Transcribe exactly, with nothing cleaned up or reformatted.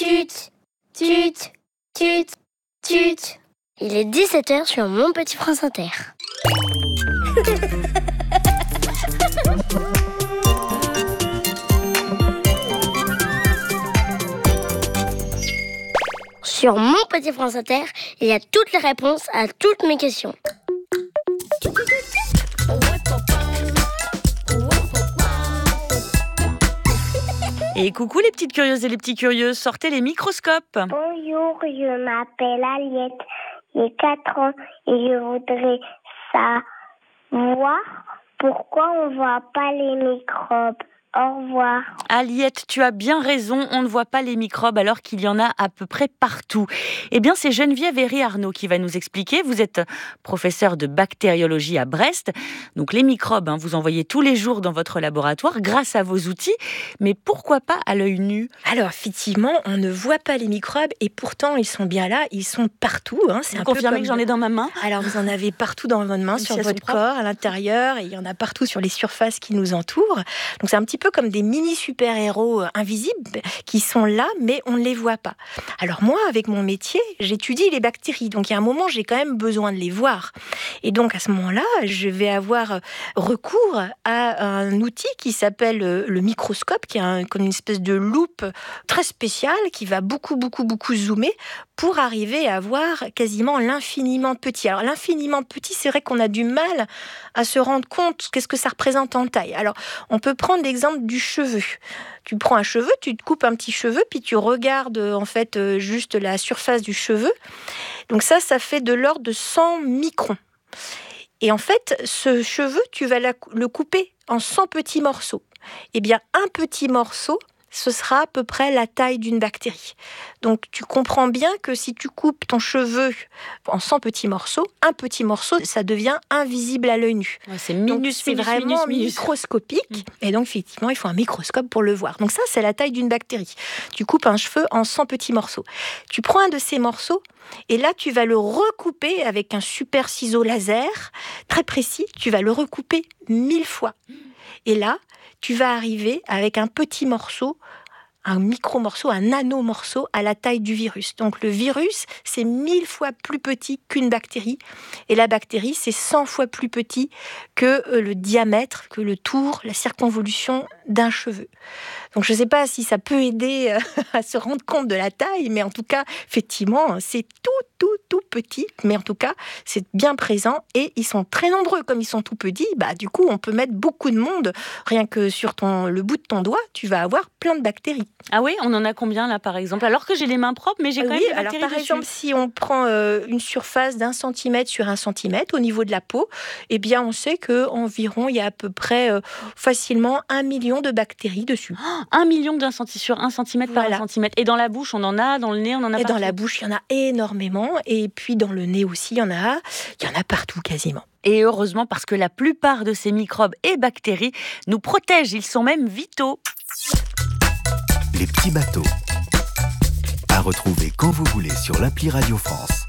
Tut, tut, tut, tut. Il est dix-sept heures sur Mon Petit France Inter. Sur Mon Petit France Inter, il y a toutes les réponses à toutes mes questions. Et coucou les petites curieuses et les petits curieux, sortez les microscopes. Bonjour, je m'appelle Aliette, j'ai quatre ans et je voudrais savoir pourquoi on ne voit pas les microbes. Au revoir. Aliette, tu as bien raison, on ne voit pas les microbes alors qu'il y en a à peu près partout. Eh bien, c'est Geneviève Herry-Arnaud qui va nous expliquer. Vous êtes professeure de bactériologie à Brest. Donc les microbes, hein, vous en voyez tous les jours dans votre laboratoire grâce à vos outils. Mais pourquoi pas à l'œil nu ? Alors effectivement, on ne voit pas les microbes et pourtant ils sont bien là, ils sont partout. Hein. C'est vous un confirmez peu comme... que j'en ai dans ma main ? Alors vous en avez partout dans votre main, Même sur si votre corps, à l'intérieur, et il y en a partout sur les surfaces qui nous entourent. Donc c'est un petit peu comme des mini super-héros invisibles qui sont là, mais on ne les voit pas. Alors moi, avec mon métier, j'étudie les bactéries. Donc il y a un moment, j'ai quand même besoin de les voir. Et donc à ce moment-là, je vais avoir recours à un outil qui s'appelle le microscope, qui est un, comme une espèce de loupe très spéciale qui va beaucoup, beaucoup, beaucoup zoomer pour arriver à voir quasiment l'infiniment petit. Alors l'infiniment petit, c'est vrai qu'on a du mal à se rendre compte qu'est-ce que ça représente en taille. Alors on peut prendre l'exemple du cheveu. Tu prends un cheveu, tu te coupes un petit cheveu, puis tu regardes en fait juste la surface du cheveu. Donc ça, ça fait de l'ordre de cent microns. Et en fait, ce cheveu, tu vas le couper en cent petits morceaux. Eh bien, un petit morceau, ce sera à peu près la taille d'une bactérie. Donc, tu comprends bien que si tu coupes ton cheveu en cent petits morceaux, un petit morceau, ça devient invisible à l'œil nu. Ouais, c'est minus, donc, c'est minus, vraiment minus, microscopique. minus. Et donc, effectivement, il faut un microscope pour le voir. Donc ça, c'est la taille d'une bactérie. Tu coupes un cheveu en cent petits morceaux. Tu prends un de ces morceaux et là, tu vas le recouper avec un super ciseau laser, très précis. Tu vas le recouper mille fois. Et là, tu vas arriver avec un petit morceau, un micro-morceau, un nano-morceau à la taille du virus. Donc le virus, c'est mille fois plus petit qu'une bactérie. Et la bactérie, c'est cent fois plus petit que le diamètre, que le tour, la circonvolution d'un cheveu. Donc je ne sais pas si ça peut aider à se rendre compte de la taille, mais en tout cas, effectivement, c'est tout, tout, tout petit. Mais en tout cas, c'est bien présent et ils sont très nombreux. Comme ils sont tout petits, bah, du coup, on peut mettre beaucoup de monde. Rien que sur ton, le bout de ton doigt, tu vas avoir plein de bactéries. Ah oui, on en a combien là par exemple ? Alors que j'ai les mains propres, mais j'ai quand oui, même des alors bactéries par dessus. exemple, si on prend euh, une surface d'un centimètre sur un centimètre au niveau de la peau, eh bien on sait qu'environ il y a à peu près euh, facilement un million de bactéries dessus. Oh, un million d'un centi- sur un centimètre Voilà. par un centimètre. Et dans la bouche, on en a, dans le nez, on en a Et partout. dans la bouche, il y en a énormément. Et puis dans le nez aussi, il y en a, il y en a partout quasiment. Et heureusement, parce que la plupart de ces microbes et bactéries nous protègent, ils sont même vitaux. Les petits bateaux. À retrouver quand vous voulez sur l'appli Radio France.